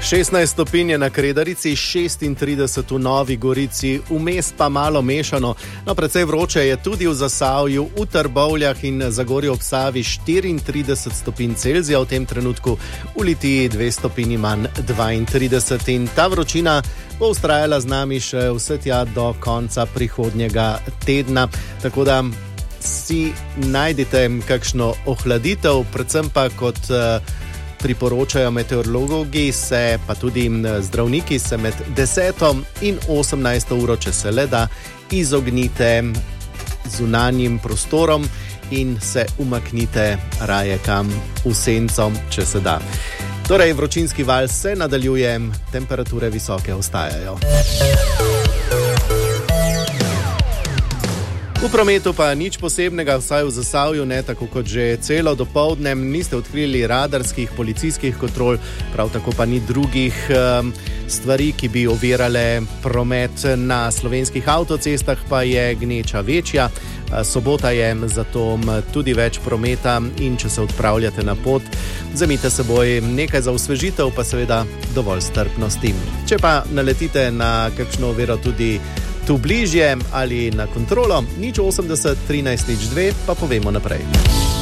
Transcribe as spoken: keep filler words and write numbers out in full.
šestnajst stopinj je na Kredarici, šestintrideset v Novi Gorici, vmes pa malo mešano. No, precej vroče je tudi v Zasavju, v Trbovljah in Zagorju ob Savi štiriintrideset stopinj Celzija v tem trenutku, v Litiji dve stopinji manj dvaintrideset. In ta vročina bo vztrajala z nami še vse tja do konca prihodnjega tedna. Tako da si najdite kakšno ohladitev, predvsem pa kot uh, priporočajo meteorologi, se pa tudi zdravniki, se med deseto in osemnajsto uro, če se le da, izognite zunanjim prostorom in se umaknite raje kam v senco, če se da. Torej, vročinski val se nadaljuje, temperature visoke ostajajo. V prometu pa nič posebnega, vsaj v Zasavju ne, tako kot že celo dopoldne. Niste odkrili radarskih, policijskih kontrol, prav tako pa ni drugih um, stvari, ki bi ovirale promet. Na slovenskih avtocestah pa je gneča večja. Sobota je zato tudi več prometa in če se odpravljate na pot, vzemite s seboj nekaj za osvežitev, pa seveda dovolj strpnosti. Če pa naletite na kakšno oviro tudi tu bližje ali na kontrolo, nič osemdeset trinajst nič dve, pa povemo naprej.